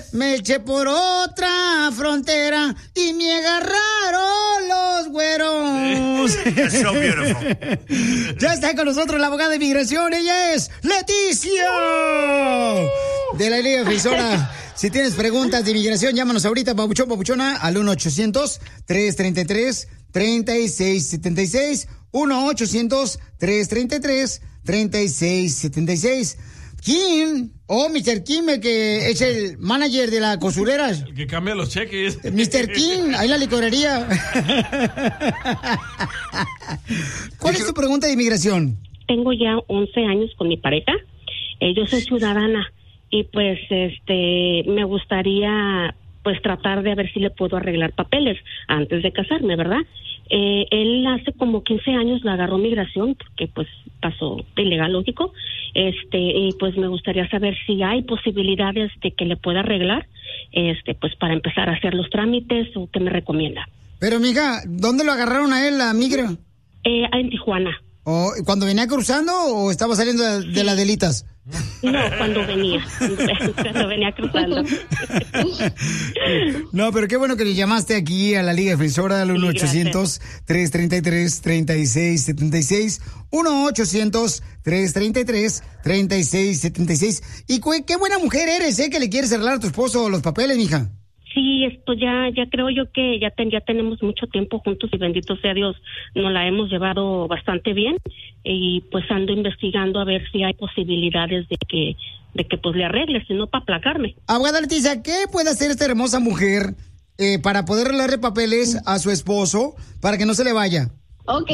Me eché por otra frontera y me agarraron los güeros. So beautiful. Ya está con nosotros la abogada de inmigración. Ella es Leticia de la Liga Defensora. Si tienes preguntas de inmigración, llámanos ahorita, papuchón, papuchona, al 1-800-333-3676. 1-800-333-3676. Kim, Mr. Kim, el que es el manager de la costurera. El que cambia los cheques. Mr. Kim, ahí en la licorería. ¿Cuál es tu pregunta de inmigración? Tengo ya 11 años con mi pareja. Yo soy ciudadana y pues me gustaría pues tratar de ver si le puedo arreglar papeles antes de casarme, ¿verdad? Él hace como 15 años la agarró migración porque pues pasó de ilegal, lógico, y pues me gustaría saber si hay posibilidades de que le pueda arreglar, pues para empezar a hacer los trámites o qué me recomienda. Pero mija, ¿dónde lo agarraron a él, la migra? En Tijuana. ¿Cuando venía cruzando o estaba saliendo de las delitas? No, cuando venía cruzando. No, pero qué bueno que le llamaste aquí a la Liga Defensora al 1-800-333-3676. 1-800-333-3676. Y qué buena mujer eres, que le quieres arreglar a tu esposo los papeles, mija. Sí, esto ya creo yo que ya tenemos mucho tiempo juntos y bendito sea Dios, nos la hemos llevado bastante bien y pues ando investigando a ver si hay posibilidades de que pues le arregle, si no para aplacarme. Abogada Leticia, ¿qué puede hacer esta hermosa mujer para poder arreglarle papeles a su esposo para que no se le vaya? Ok,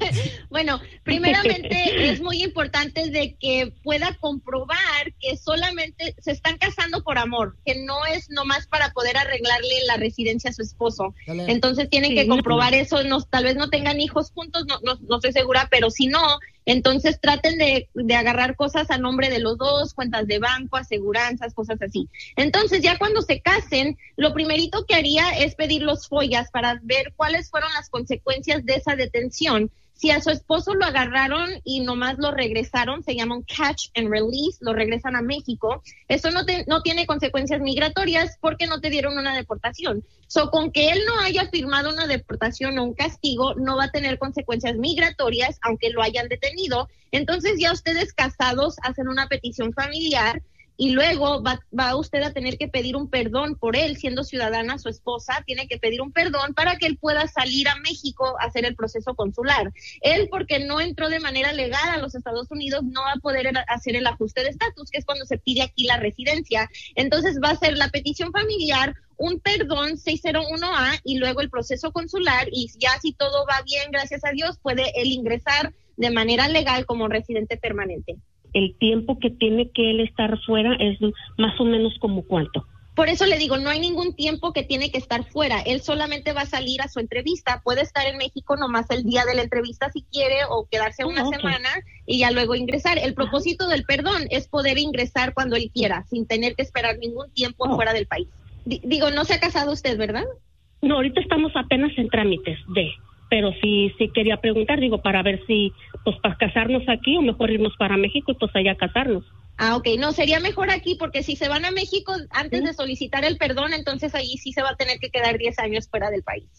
bueno, primeramente es muy importante de que pueda comprobar que solamente se están casando por amor, que no es nomás para poder arreglarle la residencia a su esposo. Dale. Entonces tienen que comprobar eso, tal vez no tengan hijos juntos, no estoy segura, pero si no, entonces traten de agarrar cosas a nombre de los dos, cuentas de banco, aseguranzas, cosas así. Entonces ya cuando se casen, lo primerito que haría es pedir los FOIAs para ver cuáles fueron las consecuencias de esa detención. Si a su esposo lo agarraron y nomás lo regresaron, se llama un catch and release, lo regresan a México, eso no tiene consecuencias migratorias porque no te dieron una deportación. Con que él no haya firmado una deportación o un castigo, no va a tener consecuencias migratorias, aunque lo hayan detenido. Entonces ya ustedes casados hacen una petición familiar y luego va usted a tener que pedir un perdón por él, siendo ciudadana, su esposa tiene que pedir un perdón para que él pueda salir a México a hacer el proceso consular. Él, porque no entró de manera legal a los Estados Unidos, no va a poder hacer el ajuste de estatus, que es cuando se pide aquí la residencia. Entonces va a ser la petición familiar, un perdón 601A y luego el proceso consular, y ya si todo va bien, gracias a Dios, puede él ingresar de manera legal como residente permanente. El tiempo que tiene que él estar fuera es más o menos como ¿cuánto? Por eso le digo, no hay ningún tiempo que tiene que estar fuera. Él solamente va a salir a su entrevista. Puede estar en México nomás el día de la entrevista si quiere o quedarse una semana y ya luego ingresar. El propósito del perdón es poder ingresar cuando él quiera, sin tener que esperar ningún tiempo fuera del país. Digo, no se ha casado usted, ¿verdad? No, ahorita estamos apenas en trámites pero sí quería preguntar, para ver si, pues, para casarnos aquí o mejor irnos para México y pues allá casarnos. Ok, no, sería mejor aquí porque si se van a México antes de solicitar el perdón, entonces ahí sí se va a tener que quedar 10 años fuera del país.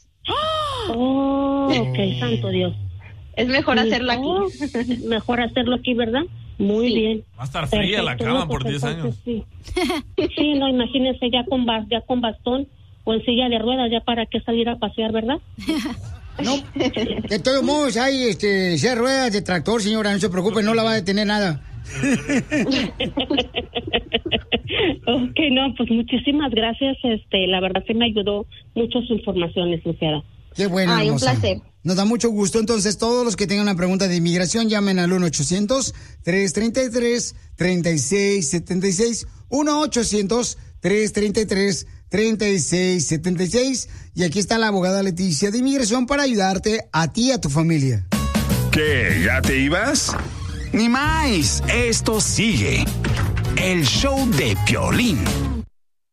Ok, santo Dios. Es mejor hacerlo aquí. Mejor hacerlo aquí, ¿verdad? Muy bien. Va a estar fría la cama por 10 años. Sí, no, imagínense ya con bastón o en silla de ruedas, ya para qué salir a pasear, ¿verdad? No, de todos modos hay silla de ruedas de tractor, señora, no se preocupe, no la va a detener nada. Ok, no, pues muchísimas gracias, la verdad que me ayudó mucho su información, licenciada. Qué bueno, un placer. Nos da mucho gusto. Entonces, todos los que tengan una pregunta de inmigración, llamen al 1-800-333-3676. 1-800-333-3676. Y aquí está la abogada Leticia de Inmigración para ayudarte a ti y a tu familia. ¿Qué? ¿Ya te ibas? Ni más. Esto sigue. El show de Piolín.